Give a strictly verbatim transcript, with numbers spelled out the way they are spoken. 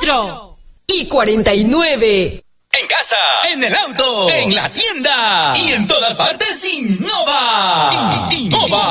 cuatro y cuarenta y nueve. En casa, en el auto, en la tienda y en todas partes, Innova. Innova.